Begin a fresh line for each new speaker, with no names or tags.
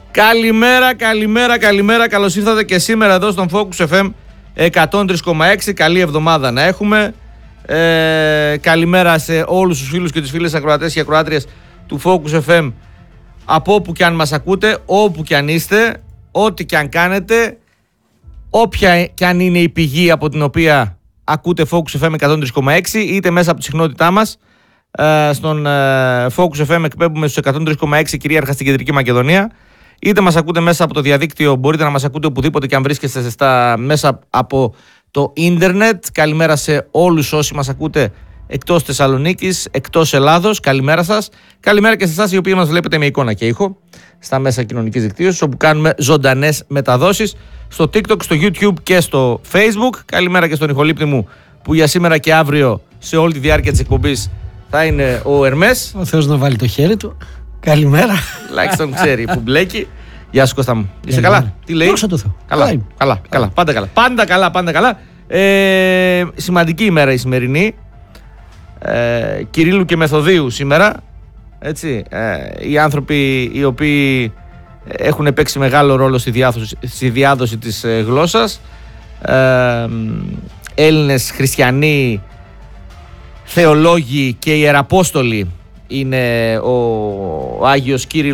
Καλημέρα. Καλώς ήρθατε και σήμερα εδώ στον Focus FM 103,6. Καλή εβδομάδα να έχουμε. Καλημέρα σε όλους τους φίλους και τις φίλες ακροατές και ακροάτριες του Focus FM, από όπου και αν μας ακούτε, όπου και αν είστε, ό,τι και αν κάνετε, όποια και αν είναι η πηγή από την οποία ακούτε Focus FM 103,6, είτε μέσα από τη συχνότητά μας. Στον Focus FM εκπέμπουμε στους 103,6 κυρίαρχα στην Κεντρική Μακεδονία, είτε μας ακούτε μέσα από το διαδίκτυο, μπορείτε να μας ακούτε οπουδήποτε και αν βρίσκεστε μέσα από το ίντερνετ. Καλημέρα σε όλους όσοι μας ακούτε εκτός Θεσσαλονίκης, εκτός Ελλάδος. Καλημέρα σας. Καλημέρα και σε εσάς οι οποίοι μας βλέπετε με εικόνα και ήχο στα μέσα κοινωνικής δικτύωσης, όπου κάνουμε ζωντανές μεταδόσεις στο TikTok, στο YouTube και στο Facebook. Καλημέρα και στον ηχολήπτη μου που για σήμερα και αύριο σε όλη τη διάρκεια της εκπομπής θα είναι ο Ερμές.
Ο Θεός να βάλει το χέρι του. Καλημέρα.
Τουλάχιστον ξέρει που μπλέκει. Γεια σου Κώστα μου. Είσαι καλά? Τι λέει?
Δόξα τω Θεώ.
Καλά. Πάντα καλά. Σημαντική ημέρα η σημερινή. Κυρίλλου και Μεθοδίου σήμερα. Έτσι. Οι άνθρωποι οι οποίοι έχουν παίξει μεγάλο ρόλο στη διάδοση της γλώσσας. Έλληνες, χριστιανοί, θεολόγοι και ιεραπόστολοι είναι ο Άγιος Κύριλλος